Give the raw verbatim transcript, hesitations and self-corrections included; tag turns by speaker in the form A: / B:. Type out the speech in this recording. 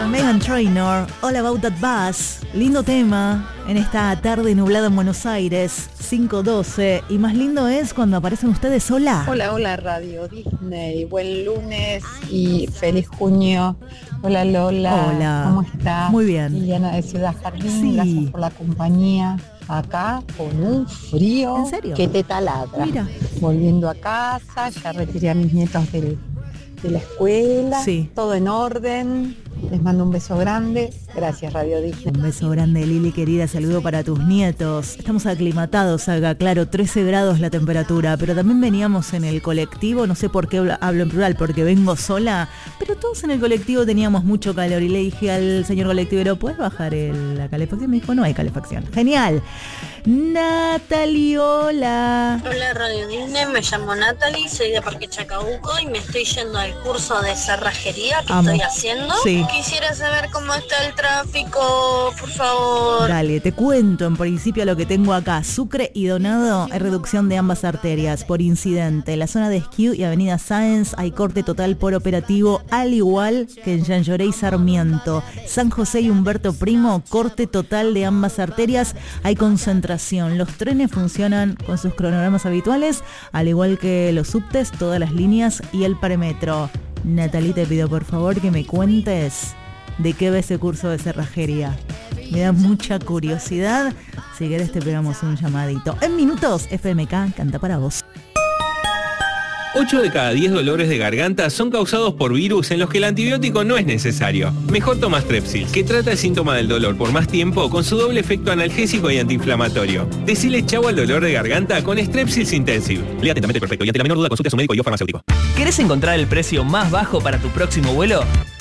A: Meghan Trainor, All About That Bass. Lindo tema en esta tarde nublada en Buenos Aires, cinco doce. Y más lindo es cuando aparecen ustedes. Hola.
B: Hola, hola Radio Disney. Buen lunes y feliz junio. Hola Lola.
A: Hola.
B: ¿Cómo estás?
A: Muy bien.
B: Liliana de Ciudad Jardín.
A: Sí.
B: Gracias por la compañía. Acá con un frío.
A: ¿En serio?
B: Que te taladra.
A: Mira.
B: Volviendo a casa, ya retiré a mis nietos del, de la escuela.
A: Sí.
B: Todo en orden. Les mando un beso grande. Gracias Radio Disney.
A: Un beso grande, Lili querida, saludo para tus nietos. Estamos aclimatados acá, claro, trece grados la temperatura, pero también veníamos en el colectivo, no sé por qué hablo en plural, porque vengo sola, pero todos en el colectivo teníamos mucho calor y le dije al señor colectivero, ¿puedes bajar el, la calefacción? Me dijo, no hay calefacción. Genial. Natalie, hola.
C: Hola Radio Disney, me llamo Natalie, soy de Parque Chacabuco y me estoy yendo al curso de cerrajería que
A: Amo.
C: estoy haciendo.
A: Sí.
C: Quisiera saber cómo está el tráfico, por favor.
A: Dale, te cuento en principio lo que tengo acá. Sucre y Donado hay reducción de ambas arterias por incidente. En la zona de Esquiú y Avenida Sáenz hay corte total por operativo, al igual que en Jean Lloré y Sarmiento. San José y Humberto Primo, corte total de ambas arterias. Hay concentración. Los trenes funcionan con sus cronogramas habituales, al igual que los subtes, todas las líneas y el parámetro. Natalie, te pido por favor que me cuentes de qué va ese curso de cerrajería. Me da mucha curiosidad. Si querés te pegamos un llamadito. En minutos, F M K canta para vos.
D: ocho de cada diez dolores de garganta son causados por virus en los que el antibiótico no es necesario. Mejor toma Strepsil, que trata el síntoma del dolor por más tiempo con su doble efecto analgésico y antiinflamatorio. Decile chau al dolor de garganta con Strepsils Intensive. Lea atentamente el prospecto y ante la menor duda consulte a su médico y o farmacéutico.
E: ¿Querés encontrar el precio más bajo para tu próximo vuelo?